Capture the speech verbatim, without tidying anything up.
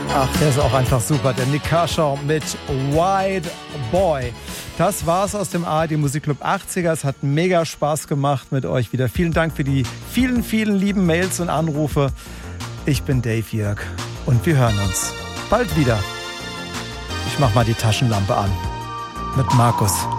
Ach, der ist auch einfach super, der Nik Kershaw mit White Boy. Das war's aus dem A R D Musikclub achtziger. Es hat mega Spaß gemacht mit euch wieder. Vielen Dank für die vielen, vielen lieben Mails und Anrufe. Ich bin Dave Jörg und wir hören uns bald wieder. Ich mach mal die Taschenlampe an mit Markus.